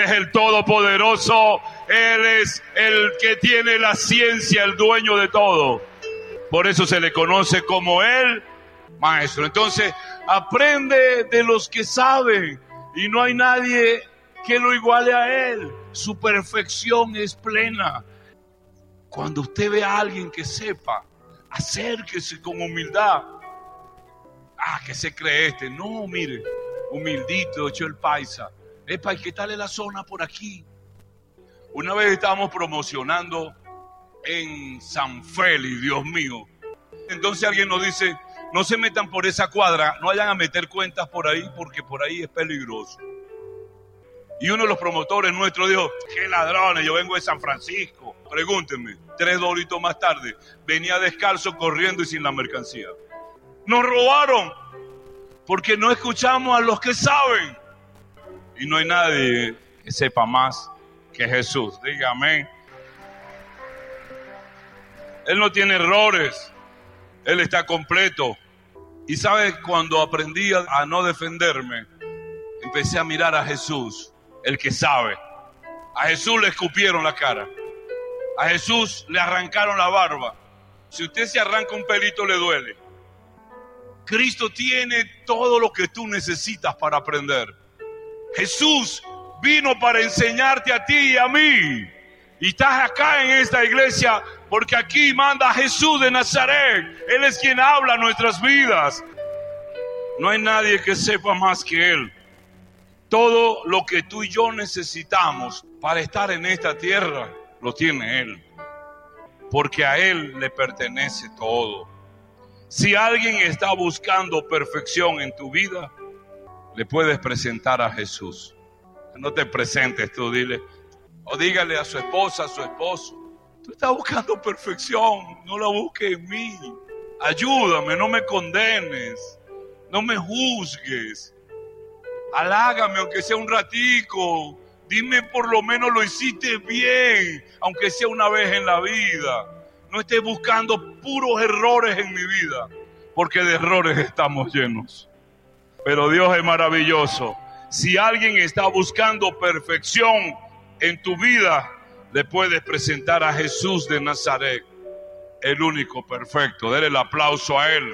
es el Todopoderoso, Él es el que tiene la ciencia, el dueño de todo. Por eso se le conoce como el Maestro. Entonces, aprende de los que saben, y no hay nadie que lo iguale a Él. Su perfección es plena. Cuando usted ve a alguien que sepa, acérquese con humildad. ¿Qué se cree este? No, mire, humildito, hecho el paisa. Epa, ¿qué tal es la zona por aquí? Una vez estábamos promocionando en San Félix, Dios mío. Entonces alguien nos dice, no se metan por esa cuadra, no vayan a meter cuentas por ahí, porque por ahí es peligroso. Y uno de los promotores nuestros dijo, qué ladrones, yo vengo de San Francisco. Pregúntenme, 3 doritos más tarde, venía descalzo, corriendo y sin la mercancía. Nos robaron, porque no escuchamos a los que saben. Y no hay nadie que sepa más que Jesús. Diga amén. Él no tiene errores. Él está completo. Y sabes, cuando aprendí a no defenderme, empecé a mirar a Jesús, el que sabe. A Jesús le escupieron la cara. A Jesús le arrancaron la barba. Si usted se arranca un pelito, le duele. Cristo tiene todo lo que tú necesitas para aprender. Jesús vino para enseñarte a ti y a mí. Y estás acá en esta iglesia porque aquí manda Jesús de Nazaret. Él es quien habla nuestras vidas. No hay nadie que sepa más que Él. Todo lo que tú y yo necesitamos para estar en esta tierra, lo tiene Él. Porque a Él le pertenece todo. Si alguien está buscando perfección en tu vida, le puedes presentar a Jesús. No te presentes tú, dile, o dígale a su esposa, a su esposo, tú estás buscando perfección, no la busques en mí. Ayúdame, no me condenes, no me juzgues. Halágame aunque sea un ratico. Dime por lo menos lo hiciste bien, aunque sea una vez en la vida. No estés buscando puros errores en mi vida, porque de errores estamos llenos. Pero Dios es maravilloso. Si alguien está buscando perfección en tu vida, le puedes presentar a Jesús de Nazaret, el único perfecto. Dele el aplauso a Él.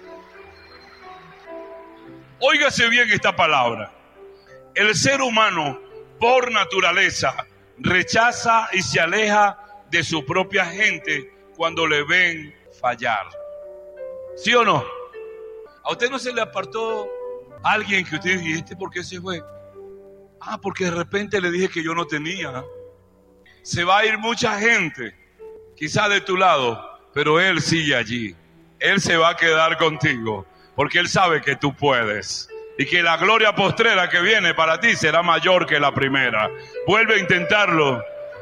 Óigase bien esta palabra. El ser humano, por naturaleza, rechaza y se aleja de su propia gente cuando le ven fallar. ¿Sí o no? ¿A usted no se le apartó alguien que usted dijiste por qué se fue? Porque de repente le dije que yo no tenía. Se va a ir mucha gente, quizá de tu lado, pero Él sigue allí. Él se va a quedar contigo, porque Él sabe que tú puedes. Y que la gloria postrera que viene para ti será mayor que la primera. Vuelve a intentarlo.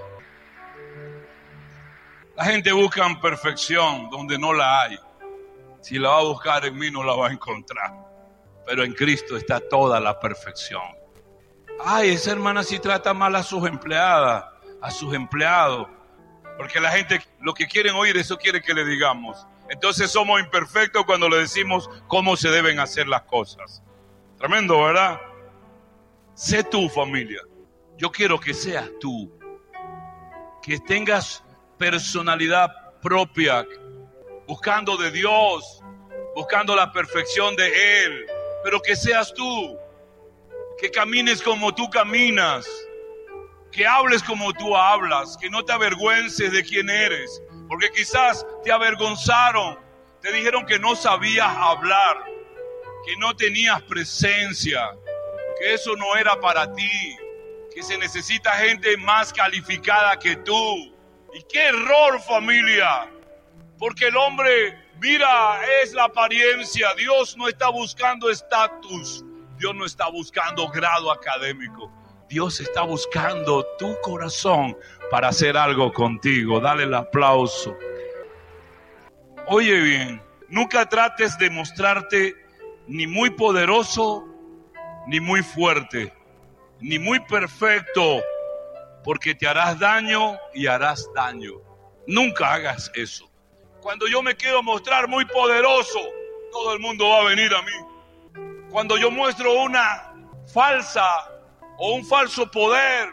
La gente busca perfección donde no la hay. Si la va a buscar en mí, no la va a encontrar. Pero en Cristo está toda la perfección. Esa hermana sí trata mal a sus empleadas, a sus empleados. Porque la gente lo que quieren oír, eso quiere que le digamos. Entonces somos imperfectos cuando le decimos cómo se deben hacer las cosas. Tremendo, ¿verdad? Sé tú, familia. Yo quiero que seas tú. Que tengas personalidad propia, buscando de Dios, buscando la perfección de Él, pero que seas tú, que camines como tú caminas, que hables como tú hablas, que no te avergüences de quién eres, porque quizás te avergonzaron, te dijeron que no sabías hablar, que no tenías presencia, que eso no era para ti, que se necesita gente más calificada que tú. Y qué error, familia, porque el hombre, mira, es la apariencia. Dios no está buscando estatus, Dios no está buscando grado académico, Dios está buscando tu corazón para hacer algo contigo. Dale el aplauso. Oye bien, nunca trates de mostrarte ni muy poderoso, ni muy fuerte, ni muy perfecto, porque te harás daño y harás daño. Nunca hagas eso. Cuando yo me quiero mostrar muy poderoso, todo el mundo va a venir a mí. Cuando yo muestro una falsa o un falso poder,